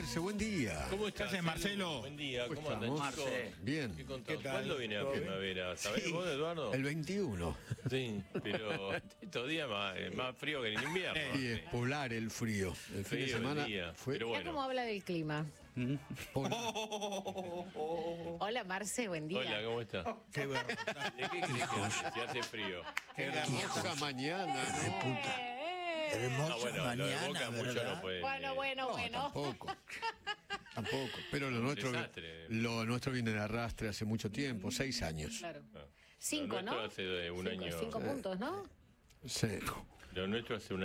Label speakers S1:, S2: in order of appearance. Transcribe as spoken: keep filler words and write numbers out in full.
S1: Marce, buen día.
S2: ¿Cómo estás,
S3: haces, Marcelo?
S2: Buen día, ¿cómo
S1: ¿Cómo
S2: andan,
S1: estamos?
S2: chicos?
S3: Marce.
S1: Bien.
S2: ¿Qué contás?
S3: ¿Qué tal?
S2: ¿Cuándo viene la
S3: ¿Todo bien?
S2: primavera? ¿Sabés
S1: Sí.
S2: vos, Eduardo?
S1: El veintiuno.
S2: Sí, pero estos días más, eh, más frío que en invierno.
S1: Y es polar el frío. El fin de
S2: Frío el
S1: semana
S2: día,
S1: fue
S2: pero
S4: Mira
S2: bueno.
S4: cómo habla del clima.
S1: polar.
S4: Hola, Marce, buen día.
S2: Hola, ¿cómo estás?
S3: Qué bueno.
S2: ¿De qué crees que hace? Si hace frío.
S3: Qué
S1: Hermosa mañana, ¿no?
S4: Eh, eh.
S3: Hermosa
S2: Ah, bueno, lo de
S3: mañana,
S2: Boca mucho
S3: ¿verdad?
S2: no puede.
S4: Bueno, bueno,
S1: No,
S4: bueno.
S1: tampoco. Tampoco. Pero lo nuestro,
S2: desastre.
S1: lo nuestro viene de arrastre hace mucho tiempo, seis años.
S4: Claro.
S2: Ah.
S4: Cinco,
S2: Lo nuestro
S4: ¿no?
S2: hace de un
S4: cinco,
S2: año.
S4: cinco puntos, ¿no?
S1: Sí.
S2: Lo nuestro hace un